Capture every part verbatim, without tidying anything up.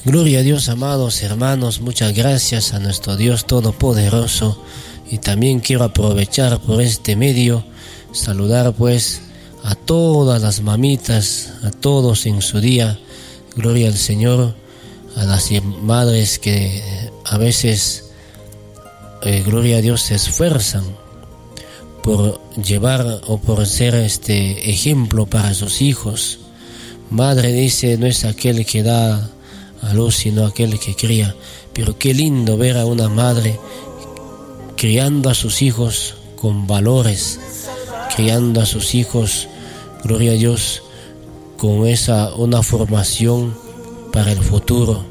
Gloria a Dios, amados hermanos, muchas gracias a nuestro Dios Todopoderoso. Y también quiero aprovechar por este medio, saludar pues a todas las mamitas, a todos en su día. Gloria al Señor, a las madres que a veces, eh, gloria a Dios, se esfuerzan por llevar o por ser este ejemplo para sus hijos. Madre, dice, no es aquel que da a luz, sino aquel que cría. Pero qué lindo ver a una madre criando a sus hijos con valores, criando a sus hijos, gloria a Dios, con esa una formación para el futuro,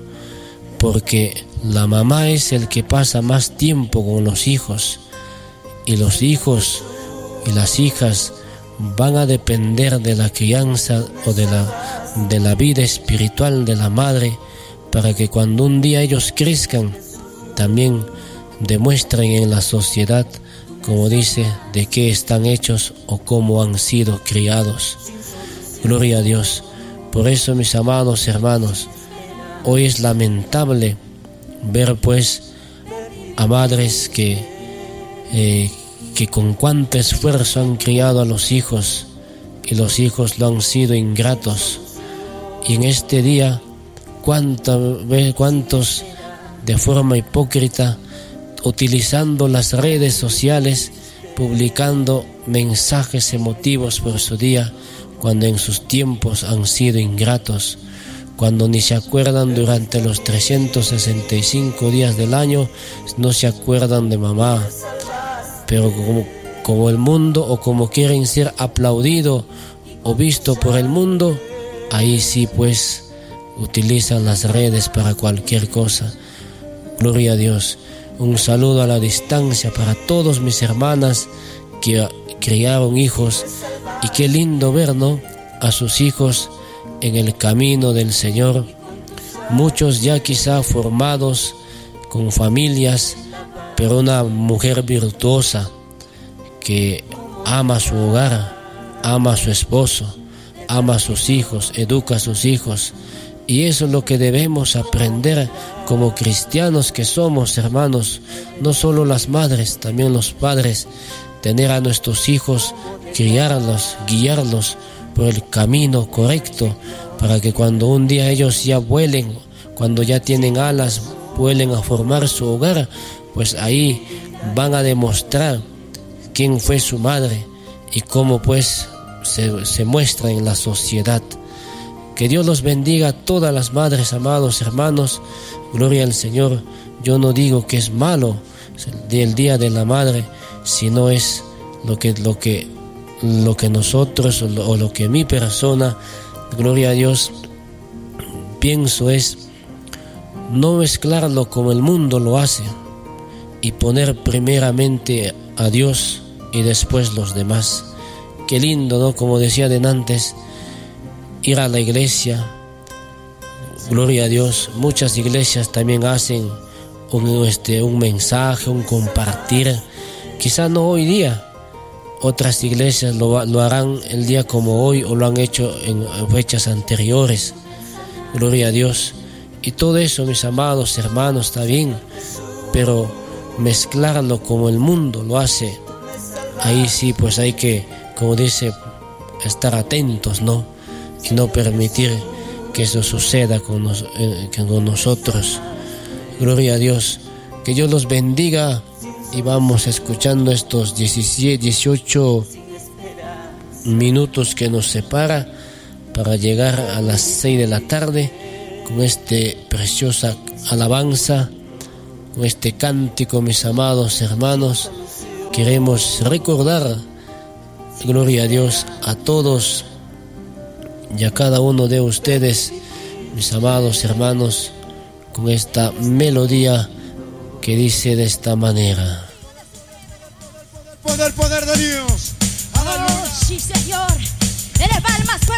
porque la mamá es el que pasa más tiempo con los hijos, y los hijos y las hijas van a depender de la crianza o de la, de la vida espiritual de la madre, para que cuando un día ellos crezcan, también demuestren en la sociedad, como dice, de qué están hechos o cómo han sido criados. Gloria a Dios. Por eso, mis amados hermanos, hoy es lamentable ver pues a madres que, eh, que con cuánto esfuerzo han criado a los hijos, y los hijos lo han sido ingratos. Y en este día, cuántos, cuántos de forma hipócrita, utilizando las redes sociales, publicando mensajes emotivos por su día, cuando en sus tiempos han sido ingratos, cuando ni se acuerdan durante los trescientos sesenta y cinco días del año, no se acuerdan de mamá. Pero como, como el mundo, o como quieren ser aplaudido o visto por el mundo, ahí sí pues utilizan las redes para cualquier cosa. Gloria a Dios. Un saludo a la distancia para todos mis hermanas que criaron hijos, y qué lindo ver, ¿no?, a sus hijos en el camino del Señor. Muchos ya quizá formados con familias, pero una mujer virtuosa que ama su hogar, ama a su esposo, ama a sus hijos, educa a sus hijos. Y eso es lo que debemos aprender como cristianos que somos, hermanos. No solo las madres, también los padres. Tener a nuestros hijos, criarlos, guiarlos por el camino correcto, para que cuando un día ellos ya vuelen, cuando ya tienen alas, vuelen a formar su hogar, pues ahí van a demostrar quién fue su madre y cómo pues se, se muestra en la sociedad. Que Dios los bendiga a todas las madres, amados hermanos. Gloria al Señor. Yo no digo que es malo el Día de la Madre, sino es lo que, lo que, lo que nosotros o lo, o lo que mi persona, gloria a Dios, pienso es no mezclarlo como el mundo lo hace, y poner primeramente a Dios y después los demás. Qué lindo, ¿no? Como decía de antes, ir a la iglesia, gloria a Dios. Muchas iglesias también hacen un, este, un mensaje, un compartir. Quizá no hoy día, otras iglesias lo, lo harán el día como hoy, o lo han hecho en fechas anteriores. Gloria a Dios. Y todo eso, mis amados hermanos, está bien, pero mezclarlo como el mundo lo hace, ahí sí pues hay que, como dice, estar atentos, ¿no? Y no permitir que eso suceda con, nos, eh, con nosotros. Gloria a Dios. Que Dios los bendiga, y vamos escuchando estos diecisiete, dieciocho minutos que nos separa para llegar a las seis de la tarde con este preciosa alabanza, con este cántico, mis amados hermanos. Queremos recordar, gloria a Dios, a todos y a cada uno de ustedes, mis amados hermanos, con esta melodía que dice de esta manera. Poder, poder de Dios. Oh, sí, Señor. En el palmas.